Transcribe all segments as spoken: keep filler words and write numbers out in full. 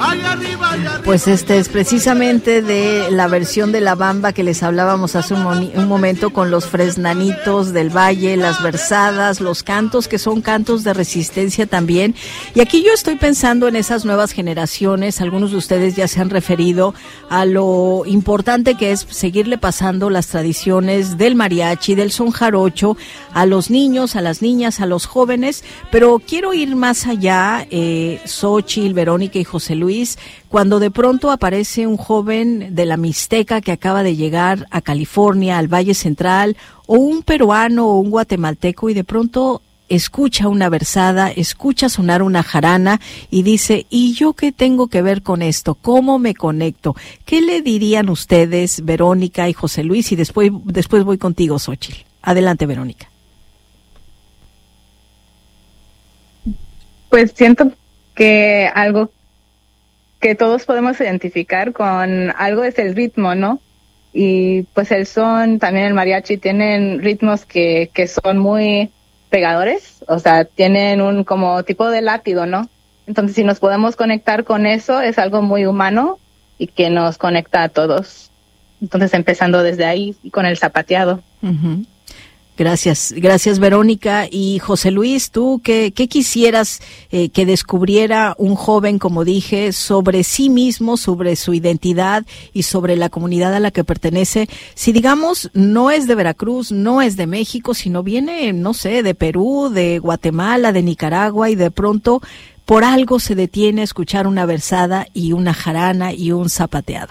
Pues este es precisamente de la versión de La Bamba que les hablábamos hace un, moni- un momento con los Fresnanitos del Valle, las versadas, los cantos que son cantos de resistencia también. Y aquí yo estoy pensando en esas nuevas generaciones, algunos de ustedes ya se han referido a lo importante que es seguirle pasando las tradiciones del mariachi, del son jarocho, a los niños, a las niñas, a los jóvenes, pero quiero ir más allá, eh, Xóchitl, Verónica y José Luis, cuando de pronto aparece un joven de la Mixteca que acaba de llegar a California, al Valle Central, o un peruano o un guatemalteco, y de pronto escucha una versada, escucha sonar una jarana y dice, ¿y yo qué tengo que ver con esto? ¿Cómo me conecto? ¿Qué le dirían ustedes, Verónica y José Luis? Y después, después voy contigo, Xóchitl. Adelante, Verónica. Pues siento que algo que todos podemos identificar con algo es el ritmo, ¿no? Y pues el son, también el mariachi, tienen ritmos que, que son muy pegadores, o sea, tienen un como tipo de látigo, ¿no? Entonces, si nos podemos conectar con eso, es algo muy humano y que nos conecta a todos. Entonces, empezando desde ahí y con el zapateado. Uh-huh. Gracias, gracias Verónica. Y José Luis, ¿tú qué, qué quisieras eh, que descubriera un joven, como dije, sobre sí mismo, sobre su identidad y sobre la comunidad a la que pertenece? Si digamos, no es de Veracruz, no es de México, sino viene, no sé, de Perú, de Guatemala, de Nicaragua, y de pronto por algo se detiene a escuchar una versada y una jarana y un zapateado.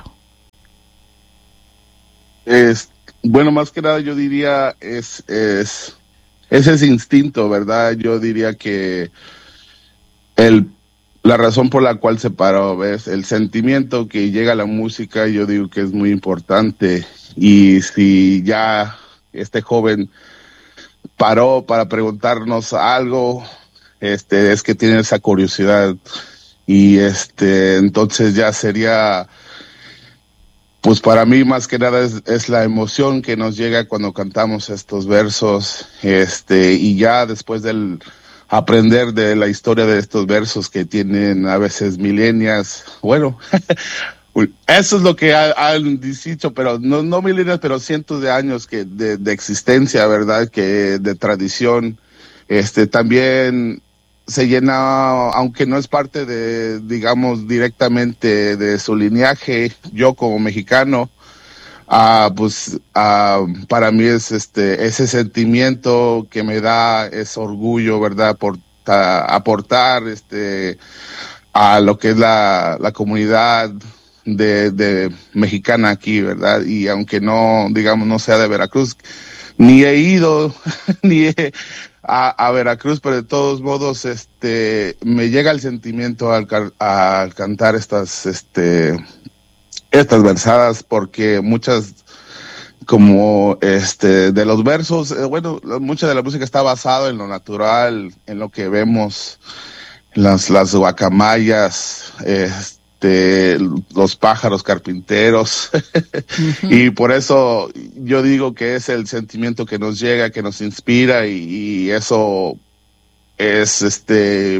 Es Bueno, más que nada yo diría es, es, es ese instinto, ¿verdad? Yo diría que el, la razón por la cual se paró, ¿ves? El sentimiento que llega a la música, yo digo que es muy importante. Y si ya este joven paró para preguntarnos algo, este, es que tiene esa curiosidad. Y este, entonces ya sería... Pues para mí más que nada es, es la emoción que nos llega cuando cantamos estos versos, este, y ya después del aprender de la historia de estos versos que tienen a veces milenias, bueno, eso es lo que ha, han dicho, pero no, no milenias, pero cientos de años que de, de existencia, ¿verdad? Que de tradición, este, también se llena, aunque no es parte de, digamos, directamente de su lineaje, yo como mexicano, ah, pues ah, para mí es este ese sentimiento que me da ese orgullo, ¿verdad? Por ta, aportar este a lo que es la, la comunidad de, de mexicana aquí, ¿verdad? Y aunque no, digamos, no sea de Veracruz, ni he ido, ni he... A, a Veracruz, pero de todos modos, este, me llega el sentimiento al, al cantar estas, este, estas versadas, porque muchas, como, este, de los versos, eh, bueno, mucha de la música está basada en lo natural, en lo que vemos, las, las guacamayas, este, los pájaros carpinteros, uh-huh. Y por eso yo digo que es el sentimiento que nos llega, que nos inspira, y, y eso es este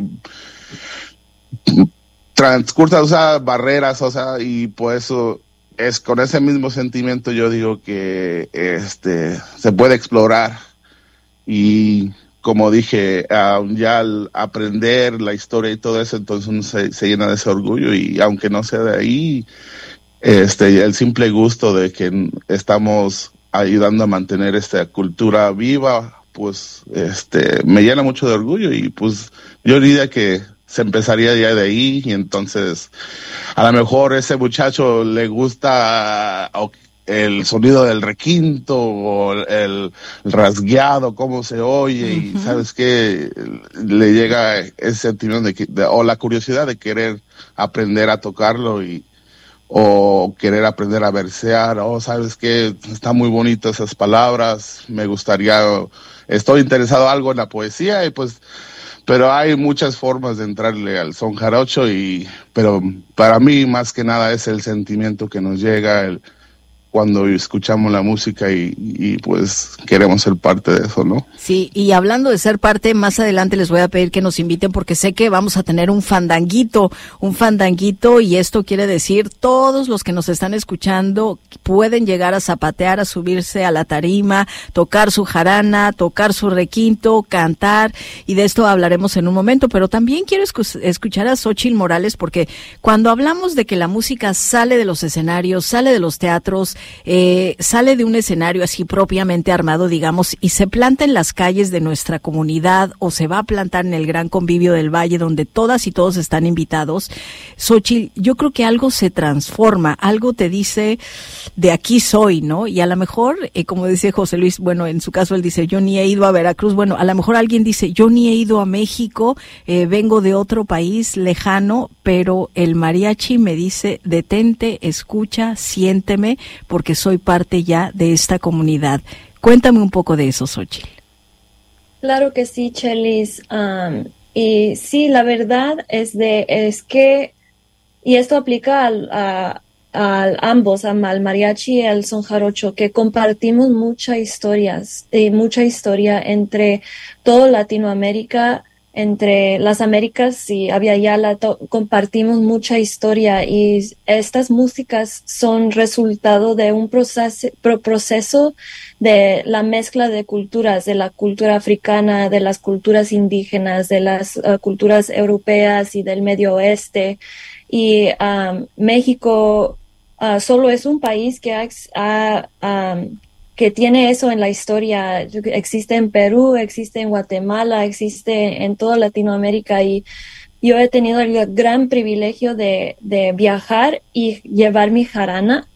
transcursa, o sea, barreras, o sea, y por eso es con ese mismo sentimiento yo digo que este se puede explorar. Y como dije, uh, ya al aprender la historia y todo eso, entonces uno se, se llena de ese orgullo, y aunque no sea de ahí, este, el simple gusto de que estamos ayudando a mantener esta cultura viva, pues este, me llena mucho de orgullo, y pues yo diría que se empezaría ya de ahí, y entonces a lo mejor ese muchacho le gusta o el sonido del requinto o el, el rasgueado, cómo se oye, uh-huh. Y sabes qué, le llega ese sentimiento de, que, de o la curiosidad de querer aprender a tocarlo, y o querer aprender a versear, o oh, sabes qué, está muy bonito esas palabras, me gustaría, estoy interesado algo en la poesía, y pues, pero hay muchas formas de entrarle al son jarocho, y pero para mí más que nada es el sentimiento que nos llega, el cuando escuchamos la música y, y pues queremos ser parte de eso, ¿no? Sí, y hablando de ser parte, más adelante les voy a pedir que nos inviten porque sé que vamos a tener un fandanguito, un fandanguito y esto quiere decir todos los que nos están escuchando pueden llegar a zapatear, a subirse a la tarima, tocar su jarana, tocar su requinto, cantar y de esto hablaremos en un momento, pero también quiero escu- escuchar a Xóchitl Morales porque cuando hablamos de que la música sale de los escenarios, sale de los teatros, eh, sale de un escenario así propiamente armado, digamos, y se planta en las calles de nuestra comunidad o se va a plantar en el gran convivio del Valle donde todas y todos están invitados. Xóchitl, yo creo que algo se transforma, algo te dice de aquí soy, ¿no? Y a lo mejor, eh, como dice José Luis, bueno, en su caso él dice, yo ni he ido a Veracruz, bueno, a lo mejor alguien dice, yo ni he ido a México, eh, vengo de otro país lejano, pero el mariachi me dice, detente, escucha, siénteme, porque soy parte ya de esta comunidad. Cuéntame un poco de eso, Xóchitl. Claro que sí, Chelis. Um, y sí, la verdad es de es que, y esto aplica al, a, a ambos, al mariachi y al son jarocho, que compartimos muchas historias, y mucha historia entre toda Latinoamérica, entre las Américas y Abya Yala, to- compartimos mucha historia y estas músicas son resultado de un proceso, pro- proceso de la mezcla de culturas, de la cultura africana, de las culturas indígenas, de las uh, culturas europeas y del Medio Oeste. Y um, México uh, solo es un país que ha, ha um, que tiene eso en la historia. Existe en Perú, existe en Guatemala, existe en toda Latinoamérica y yo he tenido el gran privilegio de, de viajar y llevar mi jarana